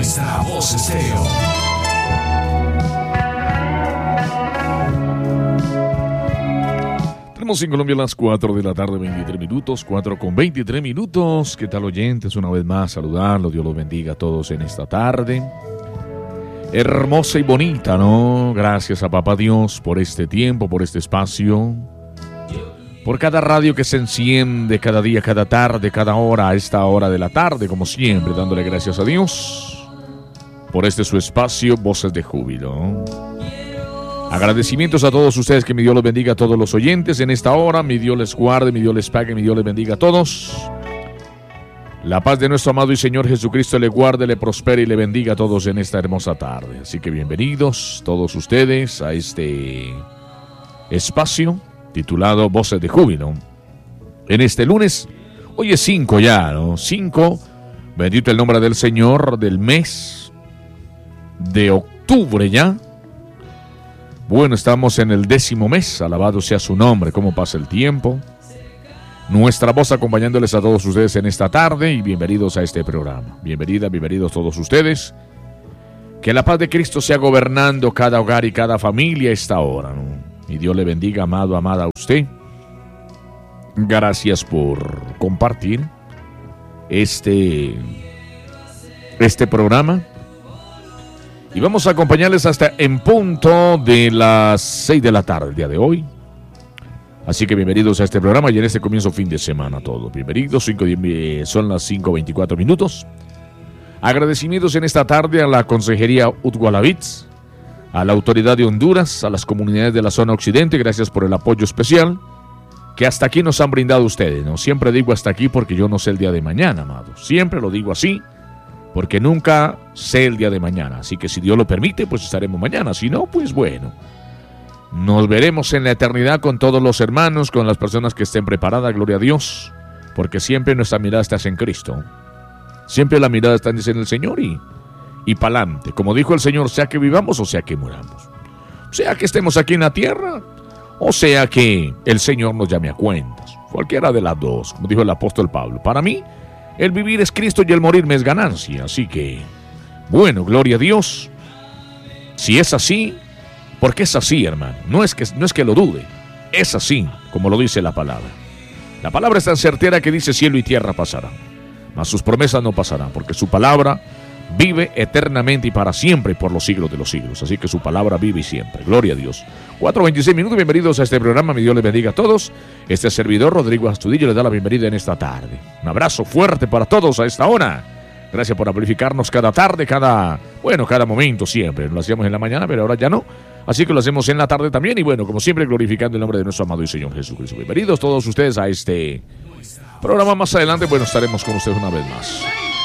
Nuestra Voz Estéreo. Tenemos en Colombia las 4 de la tarde, 23 minutos, 4 con 23 minutos. ¿Qué tal, oyentes? Una vez más, saludarlos. Dios los bendiga a todos en esta tarde. Hermosa y bonita, ¿no? Gracias a Papá Dios por este tiempo, por este espacio. Por cada radio que se enciende, cada día, cada tarde, cada hora, a esta hora de la tarde, como siempre, dándole gracias a Dios por este su espacio, Voces de Júbilo. Agradecimientos a todos ustedes, que mi Dios los bendiga a todos los oyentes en esta hora. Mi Dios les guarde, mi Dios les pague, mi Dios les bendiga a todos. La paz de nuestro amado y Señor Jesucristo le guarde, le prospere y le bendiga a todos en esta hermosa tarde. Así que bienvenidos todos ustedes a este espacio titulado Voces de Júbilo. En este lunes, hoy es 5 ya, ¿no? 5, bendito el nombre del Señor, del mes de octubre ya. Bueno, estamos en el 10º mes, alabado sea su nombre, cómo pasa el tiempo. Nuestra voz acompañándoles a todos ustedes en esta tarde y bienvenidos a este programa. Bienvenidos todos ustedes. Que la paz de Cristo sea gobernando cada hogar y cada familia a esta hora, ¿no? Y Dios le bendiga, amado, amada a usted. Gracias por compartir este programa. Y vamos a acompañarles hasta en punto de las 6 de la tarde el día de hoy. Así que bienvenidos a este programa y en este comienzo fin de semana a todos. Bienvenidos, son las 5:24 minutos. Agradecimientos en esta tarde a la Consejería Utgualavits, a la Autoridad de Honduras, a las comunidades de la zona occidente. Gracias por el apoyo especial que hasta aquí nos han brindado ustedes, ¿no? Siempre digo hasta aquí porque yo no sé el día de mañana, amados. Siempre lo digo así, porque nunca sé el día de mañana. Así que si Dios lo permite, pues estaremos mañana. Si no, pues bueno. Nos veremos en la eternidad con todos los hermanos, con las personas que estén preparadas, gloria a Dios. Porque siempre nuestra mirada está en Cristo. Siempre la mirada está en el Señor y pa'lante. Como dijo el Señor, sea que vivamos o sea que muramos. Sea que estemos aquí en la tierra, o sea que el Señor nos llame a cuentas. Cualquiera de las dos, como dijo el apóstol Pablo. Para mí, el vivir es Cristo y el morir me es ganancia. Así que, bueno, gloria a Dios. Si es así, porque es así, hermano. No es que lo dude. Es así, como lo dice la palabra. La palabra es tan certera que dice cielo y tierra pasarán, mas sus promesas no pasarán, porque su palabra vive eternamente y para siempre y por los siglos de los siglos. Así que su palabra vive y siempre. Gloria a Dios. 4:26 minutos. Bienvenidos a este programa. Mi Dios les bendiga a todos. Este servidor, Rodrigo Astudillo, les da la bienvenida en esta tarde. Un abrazo fuerte para todos a esta hora. Gracias por amplificarnos cada tarde, cada momento siempre. Lo hacíamos en la mañana, pero ahora ya no. Así que lo hacemos en la tarde también. Y bueno, como siempre, glorificando el nombre de nuestro amado y Señor Jesucristo. Bienvenidos todos ustedes a este programa. Más adelante, bueno, estaremos con ustedes una vez más.